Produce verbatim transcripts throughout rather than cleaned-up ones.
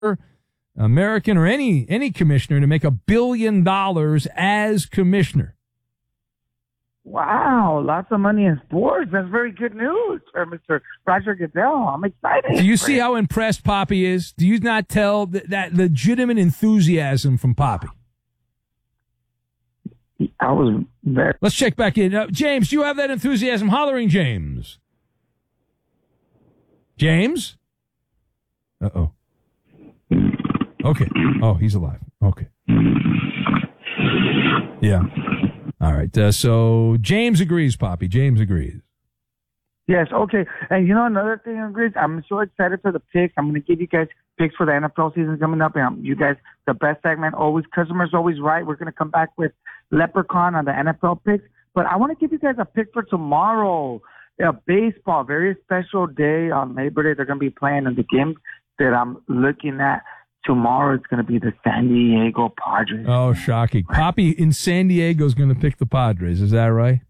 American or any any commissioner to make a billion dollars as commissioner. Wow, lots of money in sports. That's very good news for Mister Roger Goodell. I'm excited. Do you see how impressed Poppy is? Do you not tell th- that legitimate enthusiasm from Poppy? I was very... Let's check back in. Uh, James, do you have that enthusiasm? Hollering James. James? Uh-oh. Okay. Oh, he's alive. Okay. Yeah. All right. Uh, so James agrees, Poppy. James agrees. Yes. Okay. And you know another thing, agrees. I'm so excited for the picks. I'm going to give you guys picks for the N F L season coming up. And um, you guys, the best segment always. Customers always right. We're going to come back with Leprechaun on the N F L picks. But I want to give you guys a pick for tomorrow. Yeah, baseball, very special day on Labor Day. They're going to be playing in the game that I'm looking at. Tomorrow it's going to be the San Diego Padres. Oh, shocking. Poppy in San Diego is going to pick the Padres. Is that right?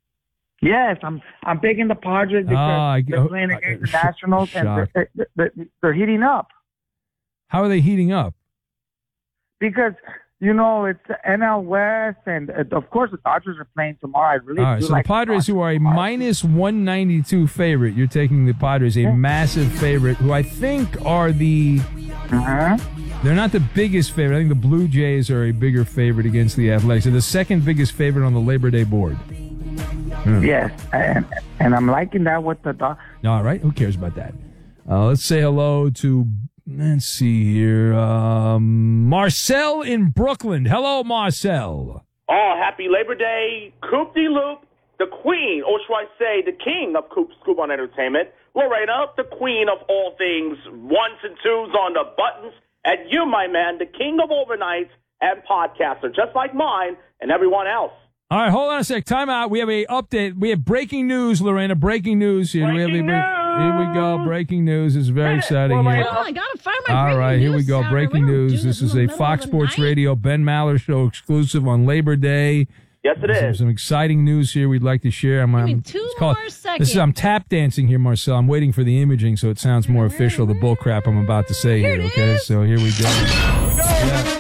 Yes, I'm I'm picking the Padres because oh, I, they're playing against the sh- Nationals and they're, they're, they're heating up. How are they heating up? Because, you know, it's the N L West and, uh, of course, the Dodgers are playing tomorrow. I really All right, do so like the Padres, the who are a minus one ninety-two favorite, you're taking the Padres, a massive favorite, who I think are the... Uh-huh. They're not the biggest favorite. I think the Blue Jays are a bigger favorite against the Athletics. They're the second biggest favorite on the Labor Day board. Hmm. Yes, and, and I'm liking that with the dog. All right, who cares about that? Uh, let's say hello to, let's see here, um, Marcel in Brooklyn. Hello, Marcel. Oh, happy Labor Day, Coop de Loop, the queen, or should I say the king of Coop Scoop on Entertainment, Lorena, the queen of all things ones and twos on the buttons, and you, my man, the king of overnights and podcaster, just like mine and everyone else. All right, hold on a sec. Time out. We have a update. We have breaking news, Lorena. Breaking news here. Breaking we have a, news. Here we go. Breaking news. This is very exciting here. Oh, I gotta find my All breaking right, here we news go. sounder. Breaking We don't news. do This in is the a middle Fox of the Sports night. Radio Ben Maller show exclusive on Labor Day. Yes, it Some, is. some exciting news here we'd like to share. I'm, Give me I'm- two it's called- more seconds. This is I'm tap dancing here, Marcel. I'm waiting for the imaging so it sounds more official. The bull crap I'm about to say Here here. it Okay, is. so here we go. Yeah.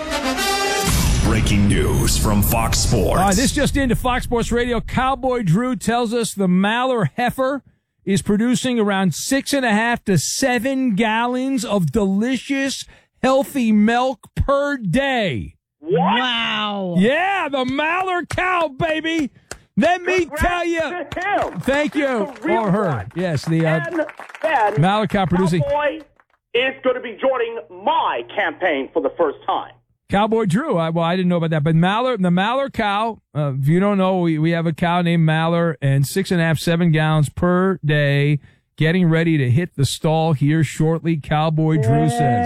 Breaking news from Fox Sports. All right, this just into Fox Sports Radio. Cowboy Drew tells us the Maller heifer is producing around six and a half to seven gallons of delicious, healthy milk per day. What? Wow. Yeah, the Maller cow, baby. Let me tell you. Congrats to him. Thank you. The real Or her. one. Yes, the uh, And then Maller cow producing. Cowboy is going to be joining my campaign for the first time. Cowboy Drew. I, well, I didn't know about that, but Maller, the Maller cow. Uh, if you don't know, we, we have a cow named Maller, and six and a half, seven gallons per day, getting ready to hit the stall here shortly. Cowboy Drew says.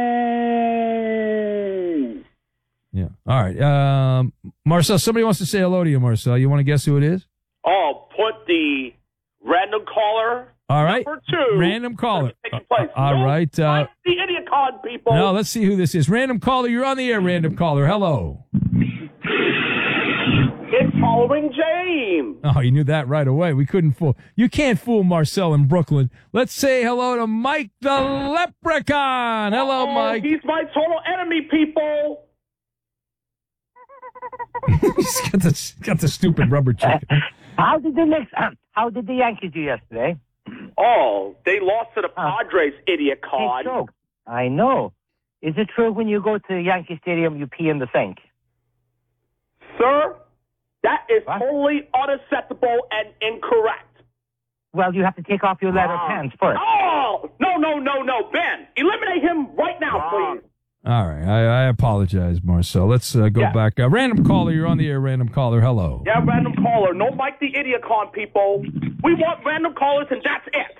Yeah. All right. Um, Marcel, somebody wants to say hello to you, Marcel. You want to guess who it is? Oh, put the random caller. All right. Number two. Random caller. Taking place. Uh, all No, right. Uh, like the idiot con people. no, let's see who this is. Random caller. You're on the air, random caller. Hello. It's following James. Oh, you knew that right away. We couldn't fool. You can't fool Marcel in Brooklyn. Let's say hello to Mike the Leprechaun. Hello, Oh, Mike. he's my total enemy, people. He's got the, got the stupid rubber chicken. How did the next? Uh, how did the Yankees do yesterday? Oh, they lost to the Padres, idiot Hey, con. Choke. I know. Is it true when you go to Yankee Stadium you pee in the sink? Sir, that is What? totally unacceptable and incorrect. Well, you have to take off your leather Wrong. pants first. Oh, no, no, no, no. Ben, eliminate him right now, Wrong. please. All right. I, I apologize, Marcel. Let's uh, go Yeah. back. Uh, random caller. You're on the air, random caller. Hello. Yeah, random caller. No Mike the idiot con, people. We want random callers, and that's it.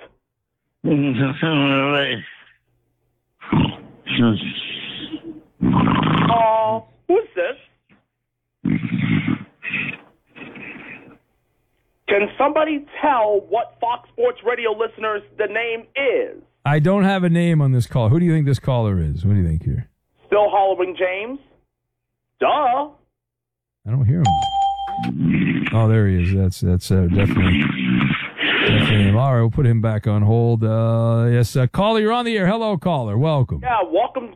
Oh, who's this? Can somebody tell what Fox Sports Radio listeners the name is? I don't have a name on this call. Who do you think this caller is? What do you think here? Still hollering James? Duh. I don't hear him. Oh, there he is. That's that's uh, definitely. All right, we'll put him back on hold. Uh, yes, uh, caller, you're on the air. Hello, caller. Welcome. Yeah, welcome